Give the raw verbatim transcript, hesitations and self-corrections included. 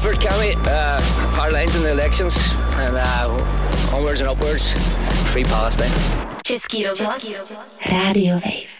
Waterford County, uh, power lines in the elections and uh, onwards and upwards, free Palestine. Český rozhlas, Radio Wave.